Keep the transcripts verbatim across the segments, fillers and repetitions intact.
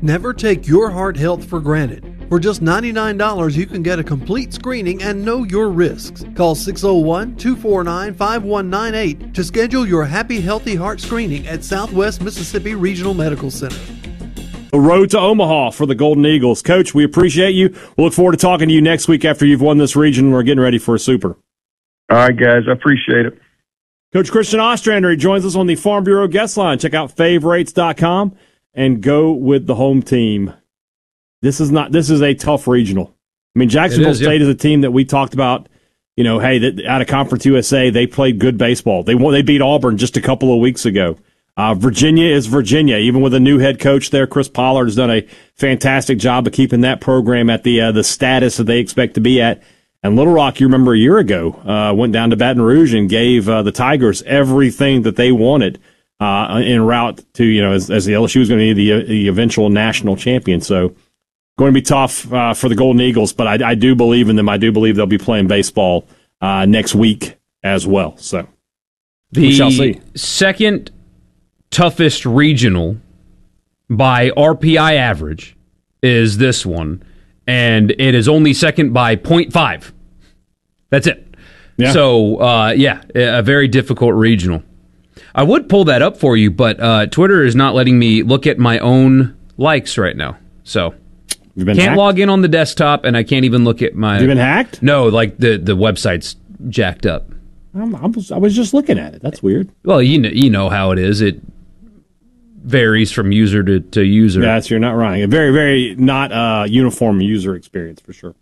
Never take your heart health for granted. For just ninety-nine dollars, you can get a complete screening and know your risks. Call six oh one, two four nine, five one nine eight to schedule your Happy Healthy Heart screening at Southwest Mississippi Regional Medical Center. The road to Omaha for the Golden Eagles. Coach, we appreciate you. We'll look forward to talking to you next week after you've won this region. We're getting ready for a super. All right, guys. I appreciate it. Coach Christian Ostrander, he joins us on the Farm Bureau guest line. Check out fave rates dot com and go with the home team. This is not. This is a tough regional. I mean, Jacksonville is, State yeah. is a team that we talked about. You know, hey, that, out of Conference U S A, they played good baseball. They won, they beat Auburn just a couple of weeks ago. Uh, Virginia is Virginia. Even with a new head coach there, Chris Pollard has done a fantastic job of keeping that program at the uh, the status that they expect to be at. And Little Rock, you remember a year ago, uh, went down to Baton Rouge and gave uh, the Tigers everything that they wanted uh, en route to, you know, as, as the L S U was going to be the, the eventual national champion. So going to be tough uh, for the Golden Eagles, but I, I do believe in them. I do believe they'll be playing baseball uh, next week as well. So the we shall see. Second toughest regional by R P I average is this one, and it is only second by point five. That's it. Yeah. So, uh, yeah, a very difficult regional. I would pull that up for you, but uh, Twitter is not letting me look at my own likes right now. So, You've been can't hacked? log in on the desktop, and I can't even look at my... Have you been hacked? No, like the, the website's jacked up. I'm, I'm, I was just looking at it. That's weird. Well, you know, you know how it is. It varies from user to, to user. Yeah, so you're not wrong. A very, very not uh, uniform user experience for sure.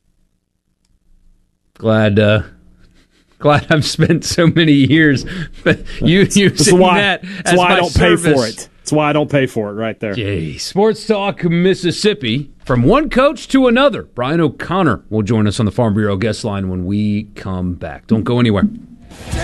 Glad, uh, glad I've spent so many years you using why, that That's as why my I don't service. pay for it. That's why I don't pay for it right there. Yay. Sports Talk Mississippi. From one coach to another, Brian O'Connor will join us on the Farm Bureau guest line when we come back. Don't go anywhere.